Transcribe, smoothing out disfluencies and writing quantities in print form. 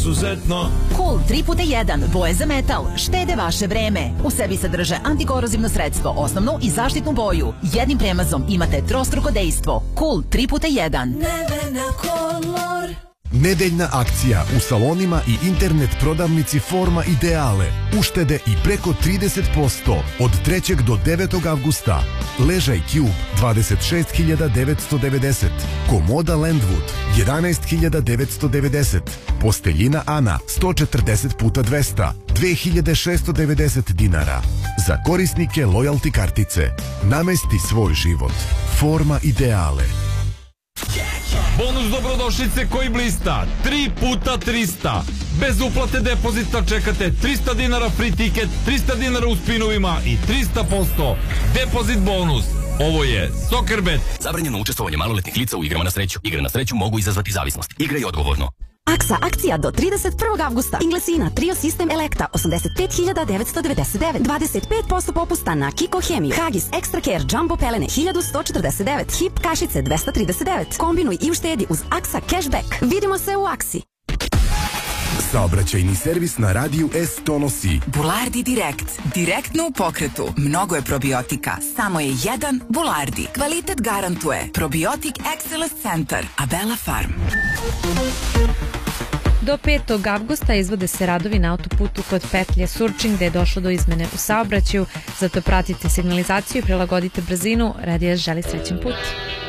izuzetno. Cool 3x1, boje za metal, štede vaše vreme. U sebi sadrže antikorozivno sredstvo, osnovnu i zaštitnu boju. Jednim premazom imate trostruko dejstvo. Cool 3x1. Nevena Color. Nedeljna akcija u salonima i internet prodavnici Forma Ideale. Uštede i preko 30% od 3. do 9. avgusta. Ležaj Cube 26.990. Komoda Landwood 11.990. Posteljina Ana 140x200 2690 dinara. Za korisnike loyalty kartice. Namesti svoj život. Forma Ideale. Bonus dobrodošlice koji blista 3 puta 300. Bez uplate depozita čekate 300 dinara free ticket, 300 dinara u spinovima i 300% depozit bonus. Ovo je Soccerbet. Zabranjeno učestvovanje maloletnih lica u igrama na sreću. Igre na sreću mogu izazvati zavisnost. Igraj odgovorno. Aksa akcija do 31. avgusta. Inglesina Trio Sistem Elekta 85.999. 25% popusta na Kiko Hemiju. Hagis Extra Care Jumbo pelene 1149. Hip kašice 239. Kombinuj i uštedi uz Aksa Cashback. Vidimo se u Aksi. Saobraćajni servis na radiju S donosi Bulardi Direkt. Direktno u pokretu. Mnogo je probiotika. Samo je jedan Bulardi. Kvalitet garantuje. Probiotik Excellence Center. Abela Farm. Do 5. avgusta izvode se radovi na autoputu kod petlje Surčin gde je došlo do izmene u saobraćaju. Zato pratite signalizaciju i prilagodite brzinu. Radija želi srećan put.